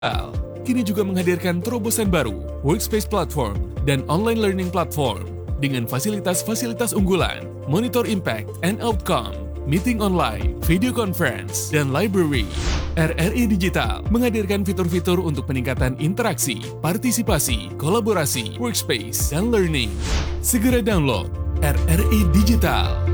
kini juga menghadirkan terobosan baru, Workspace Platform dan Online Learning Platform dengan fasilitas-fasilitas unggulan, monitor impact and outcome, meeting online, video conference, dan library. RRI Digital menghadirkan fitur-fitur untuk peningkatan interaksi, partisipasi, kolaborasi, workspace, dan learning. Segera download RRI Digital.